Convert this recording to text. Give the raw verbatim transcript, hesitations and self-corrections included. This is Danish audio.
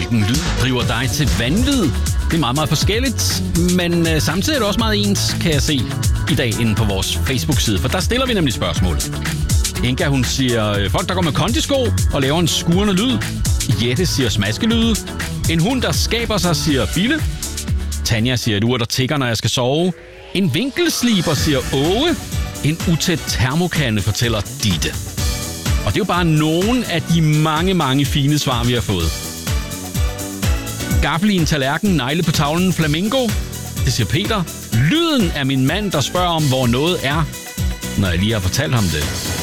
hvilken lyd driver dig til vanvid? Det er meget, meget forskelligt, men øh, samtidig er det også meget ens, kan jeg se i dag inde på vores Facebook-side, for der stiller vi nemlig spørgsmål. Inga, hun siger, folk der går med kondisko og laver en skurrende lyd. Jette siger smaskelyde. En hund, der skaber sig, siger Bille. Tanja siger et ur, der tikker, når jeg skal sove. En vinkelsliber, siger Åge. En utæt termokande, fortæller Ditte. Og det er jo bare nogle af de mange, mange fine svar, vi har fået. Gaffel i en tallerken, negle på tavlen, flamingo. Det siger Peter. Lyden er min mand, der spørger om, hvor noget er, når jeg lige har fortalt ham det.